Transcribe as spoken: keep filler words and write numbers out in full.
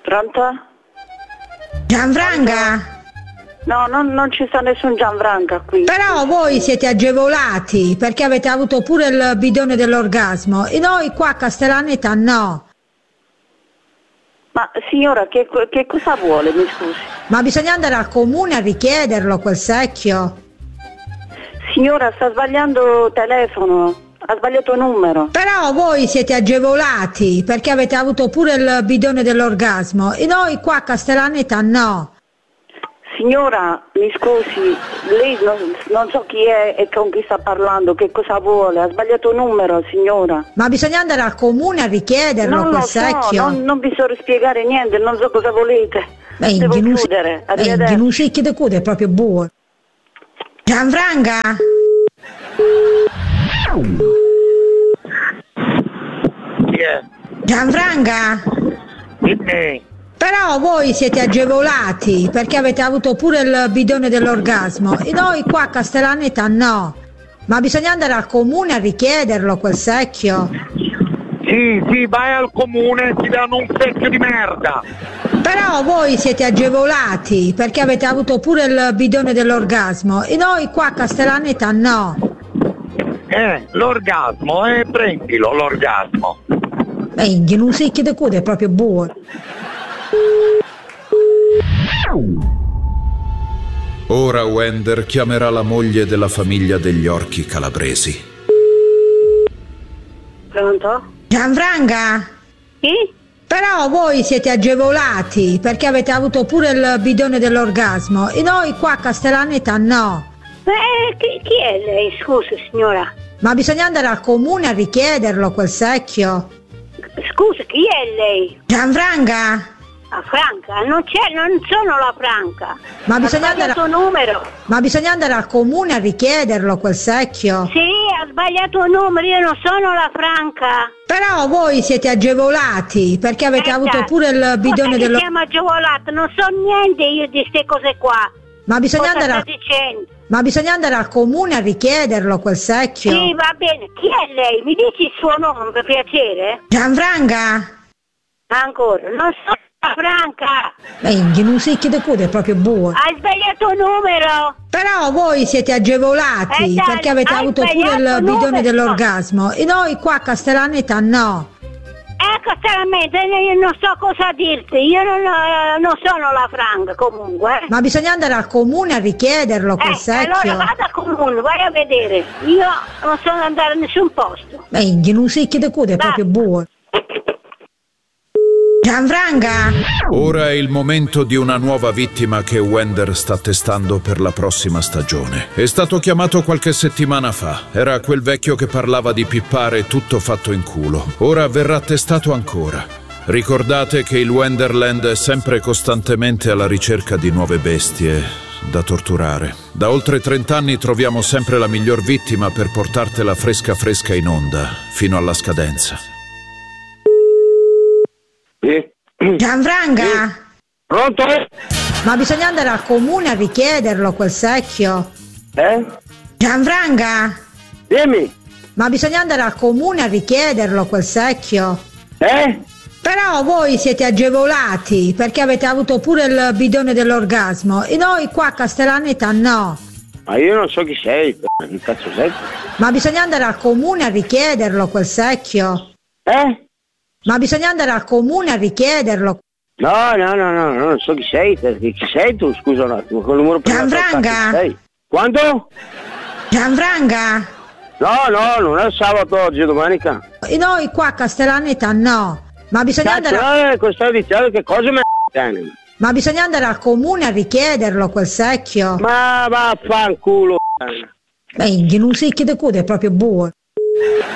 Pronto? Gianfranca? No, non, non ci sta nessun Gianfranca qui. Però voi siete agevolati perché avete avuto pure il bidone dell'orgasmo e noi qua a Castellaneta no. Ma signora, che, che cosa vuole, mi scusi? Ma bisogna andare al comune a richiederlo quel secchio. Signora, sta sbagliando telefono, ha sbagliato numero. Però voi siete agevolati perché avete avuto pure il bidone dell'orgasmo e noi qua a Castellaneta no. Signora, mi scusi, lei non, non so chi è e con chi sta parlando, che cosa vuole, ha sbagliato numero, signora. Ma bisogna andare al comune a richiederlo non quel lo so, secchio. Non, non vi so spiegare niente, non so cosa volete. Beh, devo non chiudere, si, arrivederci. non si chiede cude, è proprio buono. Gianfranca? Yeah. Gianfranca? Dimmi. Però voi siete agevolati perché avete avuto pure il bidone dell'orgasmo e noi qua a Castellaneta no. Ma bisogna andare al comune a richiederlo quel secchio. Sì, sì, vai al comune e ti danno un secchio di merda. Però voi siete agevolati perché avete avuto pure il bidone dell'orgasmo e noi qua a Castellaneta no. Eh, l'orgasmo, eh, prendilo, l'orgasmo. Beh, non si chiede cude, è proprio buono. Ora Wender chiamerà la moglie della famiglia degli orchi calabresi. Pronto? Gianfranca? Sì? Però voi siete agevolati perché avete avuto pure il bidone dell'orgasmo e noi qua a Castellaneta no. Eh, chi, chi è lei, scusi signora? Ma bisogna andare al comune a richiederlo quel secchio. Scusi, chi è lei? Gianfranca? La Franca? Non c'è, non sono la Franca. Ma ha bisogna sbagliato andare numero. Ma bisogna andare al comune a richiederlo quel secchio. Sì, ha sbagliato numero, io non sono la Franca. Però voi siete agevolati perché avete Aspetta, avuto pure il bidone dello... dello... siamo agevolati, non so niente io di queste cose qua. Ma bisogna, Cosa andare sta al... dicendo? Ma bisogna andare al comune a richiederlo quel secchio. Sì, va bene. Chi è lei? Mi dici il suo nome per piacere? Gianfranca? Ancora, non so la Franca. Beh, non si chiede cude, è proprio buono. Hai sbagliato numero. Però voi siete agevolati Eh, dai, perché avete hai avuto pure il sbagliato bidone numero. dell'orgasmo e noi qua a Castellaneta no. Ecco, stranamente, io non so cosa dirti. Io non, eh, non sono la Franca comunque. Ma bisogna andare al comune a richiederlo quel Eh, secchio. allora vada al comune, vai a vedere. Io non sono andare a nessun posto. Beh, non si chiede cude, è Va. proprio buono. Gianfranca? Ora è il momento di una nuova vittima che Wender sta testando per la prossima stagione. È stato chiamato qualche settimana fa. Era quel vecchio che parlava di pippare tutto fatto in culo. Ora verrà testato ancora. Ricordate che il Wenderland è sempre costantemente alla ricerca di nuove bestie da torturare. Da oltre trent'anni troviamo sempre la miglior vittima per portartela fresca fresca in onda, fino alla scadenza. Sì. Gianfranca? Pronto? Ma bisogna andare al comune a richiederlo quel secchio. Eh? Gianfranca? Dimmi. Ma bisogna andare al comune a richiederlo quel secchio. Eh? Però voi siete agevolati perché avete avuto pure il bidone dell'orgasmo e noi qua a Castellaneta no. Ma io non so chi sei, che cazzo sei? Ma bisogna andare al comune a richiederlo quel secchio. Eh? Ma bisogna andare al comune a richiederlo. No, no, no, no, non so chi sei, perché chi sei tu, scusa un attimo, col numero privato. Gianfranca? Chi sei? Quando? Gianfranca? No, no, non è sabato oggi, è domenica. E noi qua a Castellaneta no. Ma bisogna Cazzo, andare, no, eh, stai dicendo che cosa me ne... ma bisogna andare al comune a richiederlo quel secchio. Ma vaffanculo. Beh, non si chiede cude, è proprio buono.